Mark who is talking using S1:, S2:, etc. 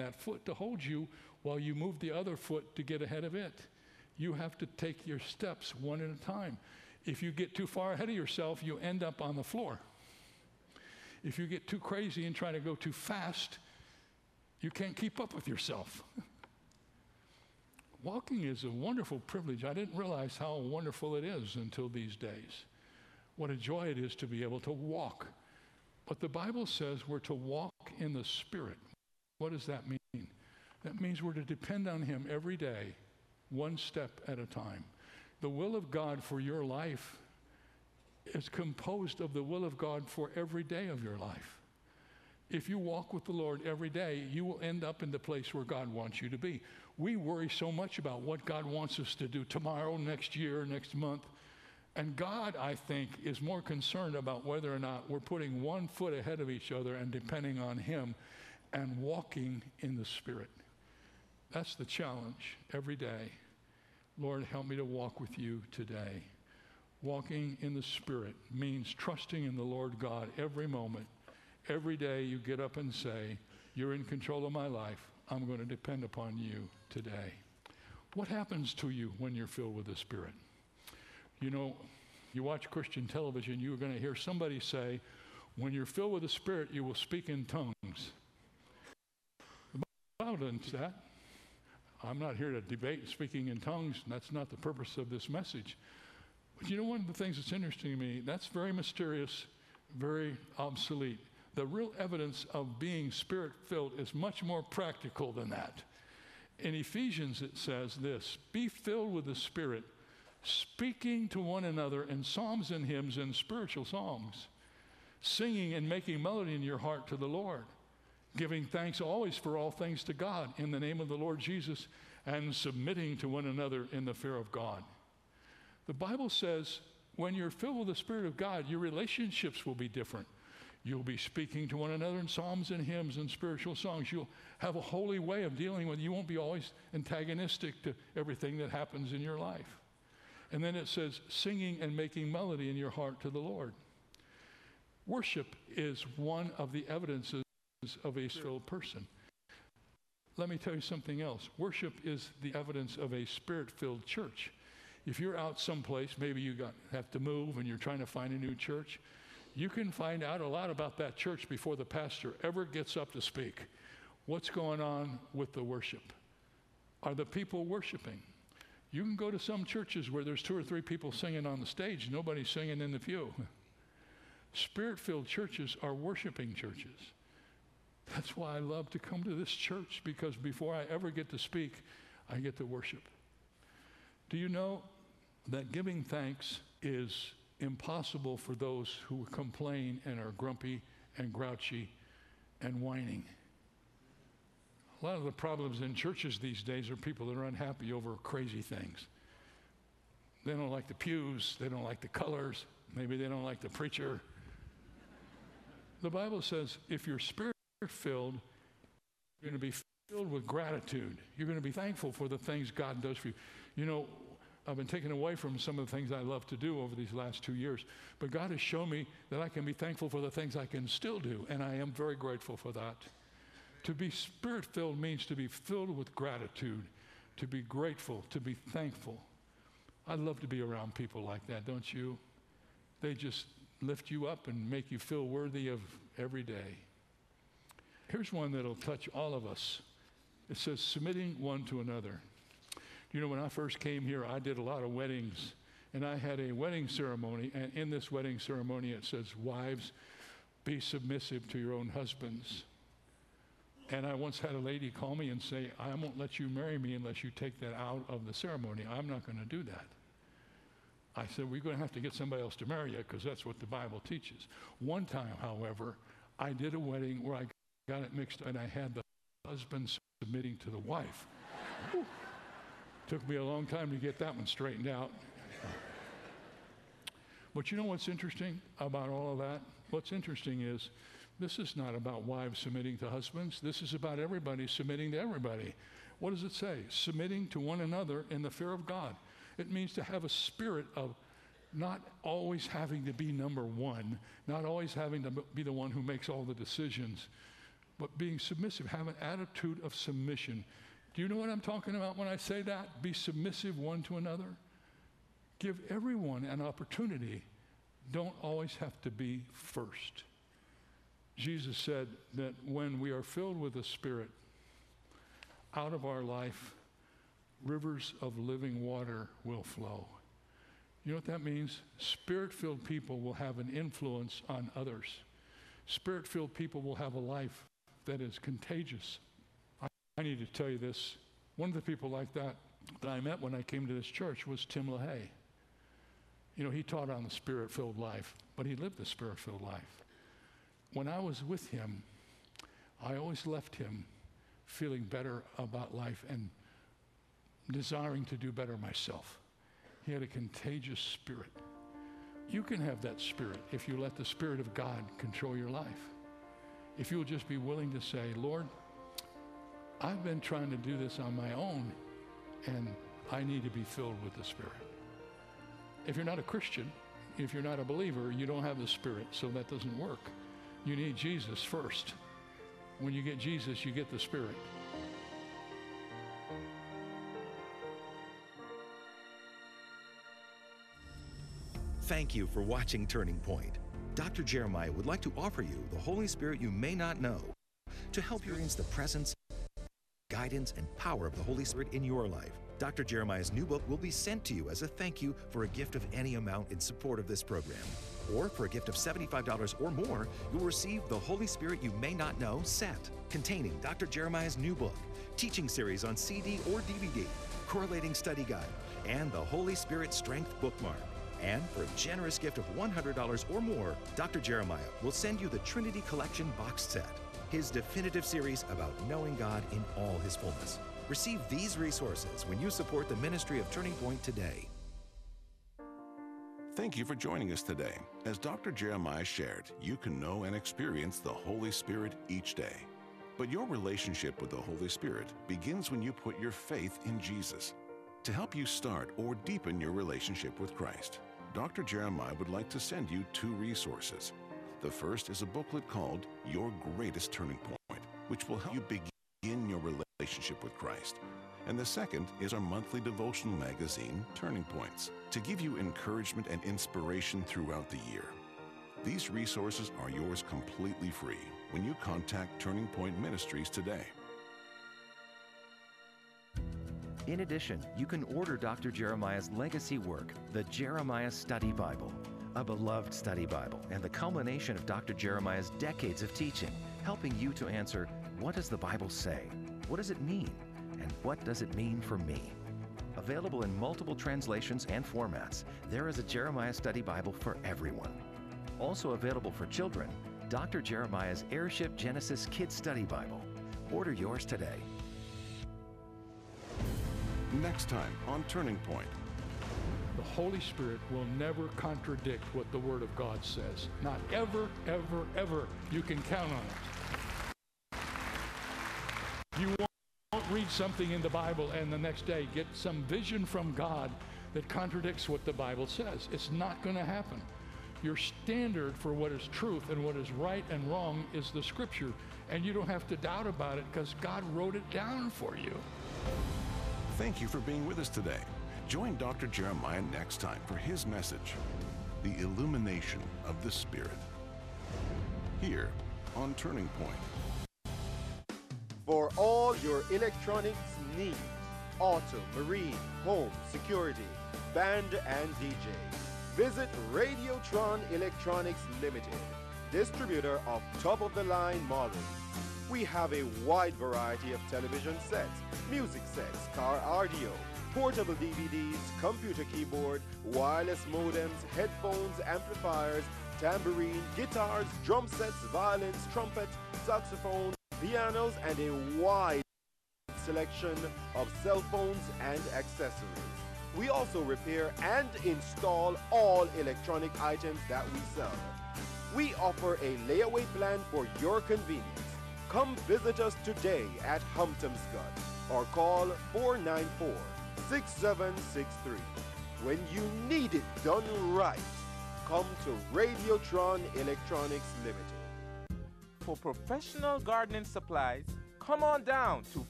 S1: that foot to hold you while you move the other foot to get ahead of it. You have to take your steps one at a time. If you get too far ahead of yourself, you end up on the floor. If you get too crazy and try to go too fast, you can't keep up with yourself. Walking is a wonderful privilege. I didn't realize how wonderful it is until these days. What a joy it is to be able to walk. But the Bible says we're to walk in the Spirit. What does that mean? That means we're to depend on Him every day, one step at a time. The will of God for your life is composed of the will of God for every day of your life. If you walk with the Lord every day, you will end up in the place where God wants you to be. We worry so much about what God wants us to do tomorrow, next year, next month. And God, I think, is more concerned about whether or not we're putting one foot ahead of each other and depending on Him and walking in the Spirit. That's the challenge every day. Lord, help me to walk with you today. Walking in the Spirit means trusting in the Lord God every moment. Every day you get up and say, you're in control of my life. I'm going to depend upon you today. What happens to you when you're filled with the Spirit? You know, you watch Christian television, you're going to hear somebody say, when you're filled with the Spirit, you will speak in tongues. The Bible doesn't say that. I'm not here to debate speaking in tongues. That's not the purpose of this message. But you know, one of the things that's interesting to me, that's very mysterious, very obsolete. The real evidence of being Spirit-filled is much more practical than that. In Ephesians, it says this, be filled with the Spirit, speaking to one another in psalms and hymns and spiritual songs, singing and making melody in your heart to the Lord, giving thanks always for all things to God in the name of the Lord Jesus, and submitting to one another in the fear of God. The Bible says when you're filled with the Spirit of God, your relationships will be different. You'll be speaking to one another in psalms and hymns and spiritual songs. You'll have a holy way of dealing with it. You won't be always antagonistic to everything that happens in your life. And then it says, singing and making melody in your heart to the Lord. Worship is one of the evidences of a filled person. Let me tell you something else. Worship is the evidence of a Spirit-filled church. If you're out someplace, maybe you have to move and you're trying to find a new church, you can find out a lot about that church before the pastor ever gets up to speak. What's going on with the worship? Are the people worshiping? You can go to some churches where there's 2 or 3 people singing on the stage, nobody's singing in the pew. Spirit-filled churches are worshiping churches. That's why I love to come to this church, because before I ever get to speak, I get to worship. Do you know that giving thanks is impossible for those who complain and are grumpy and grouchy and whining? A lot of the problems in churches these days are people that are unhappy over crazy things. They don't like the pews, they don't like the colors, maybe they don't like the preacher. The Bible says if you're Spirit-filled, you're going to be filled with gratitude. You're going to be thankful for the things God does for you. You know, I've been taken away from some of the things I love to do over these last 2 years, but God has shown me that I can be thankful for the things I can still do, and I am very grateful for that. To be Spirit-filled means to be filled with gratitude, to be grateful, to be thankful. I love to be around people like that, don't you? They just lift you up and make you feel worthy of every day. Here's one that'll touch all of us. It says, submitting one to another. You know, when I first came here, I did a lot of weddings, and I had a wedding ceremony, and in this wedding ceremony it says, wives, be submissive to your own husbands. And I once had a lady call me and say, I won't let you marry me unless you take that out of the ceremony. I'm not going to do that. I said, we're going to have to get somebody else to marry you, because that's what the Bible teaches. One time, however, I did a wedding where I got it mixed, and I had the husband submitting to the wife. Took me a long time to get that one straightened out. But you know what's interesting about all of that? What's interesting is this is not about wives submitting to husbands. This is about everybody submitting to everybody. What does it say? Submitting to one another in the fear of God. It means to have a spirit of not always having to be number one, not always having to be the one who makes all the decisions, but being submissive. Have an attitude of submission. Do you know what I'm talking about when I say that? Be submissive one to another. Give everyone an opportunity. Don't always have to be first. Jesus said that when we are filled with the Spirit, out of our life, rivers of living water will flow. You know what that means? Spirit-filled people will have an influence on others. Spirit-filled people will have a life that is contagious. I need to tell you this. One of the people like that I met when I came to this church was Tim LaHaye. You know, he taught on the Spirit-filled life, but he lived the Spirit-filled life. When I was with him, I always left him feeling better about life and desiring to do better myself. He had a contagious spirit. You can have that spirit if you let the Spirit of God control your life. If you'll just be willing to say, Lord, I've been trying to do this on my own, and I need to be filled with the Spirit. If you're not a Christian, if you're not a believer, you don't have the Spirit, so that doesn't work. You need Jesus first. When you get Jesus, you get the Spirit.
S2: Thank you for watching Turning Point. Dr. Jeremiah would like to offer you the Holy Spirit you may not know to help you experience the presence, guidance, and power of the Holy Spirit in your life. Dr. Jeremiah's new book will be sent to you as a thank you for a gift of any amount in support of this program. Or for a gift of $75 or more, you'll receive the Holy Spirit You May Not Know set, containing Dr. Jeremiah's new book, teaching series on CD or DVD, correlating study guide, and the Holy Spirit Strength bookmark. And for a generous gift of $100 or more, Dr. Jeremiah will send you the Trinity Collection box set, his definitive series about knowing God in all his fullness. Receive these resources when you support the ministry of Turning Point today.
S3: Thank you for joining us today. As Dr. Jeremiah shared, you can know and experience the Holy Spirit each day. But your relationship with the Holy Spirit begins when you put your faith in Jesus. To help you start or deepen your relationship with Christ, Dr. Jeremiah would like to send you 2 resources. The first is a booklet called Your Greatest Turning Point, which will help you begin your relationship with Christ. And the second is our monthly devotional magazine, Turning Points, to give you encouragement and inspiration throughout the year. These resources are yours completely free when you contact Turning Point Ministries today.
S2: In addition, you can order Dr. Jeremiah's legacy work, the Jeremiah Study Bible, a beloved study Bible and the culmination of Dr. Jeremiah's decades of teaching, helping you to answer, what does the Bible say? What does it mean? And what does it mean for me? Available in multiple translations and formats, there is a Jeremiah Study Bible for everyone. Also available for children, Dr. Jeremiah's Airship Genesis Kids Study Bible. Order yours today.
S3: Next time on Turning Point.
S1: The Holy Spirit will never contradict what the Word of God says. Not ever, ever, ever. You can count on it. You won't read something in the Bible and the next day get some vision from God that contradicts what the Bible says. It's not going to happen. Your standard for what is truth and what is right and wrong is the Scripture, and you don't have to doubt about it because God wrote it down for you.
S3: Thank you for being with us today. Join Dr. Jeremiah next time for his message, The Illumination of the Spirit, here on Turning Point.
S4: For all your electronics needs, auto, marine, home, security, band, and DJ, visit Radiotron Electronics Limited, distributor of top-of-the-line models. We have a wide variety of television sets, music sets, car audio, portable DVDs, computer keyboard, wireless modems, headphones, amplifiers, tambourine, guitars, drum sets, violins, trumpets, saxophones, pianos, and a wide selection of cell phones and accessories. We also repair and install all electronic items that we sell. We offer a layaway plan for your convenience. Come visit us today at Humptomscott or call 494-6763. When you need it done right, come to Radiotron Electronics Limited.
S5: For professional gardening supplies, come on down to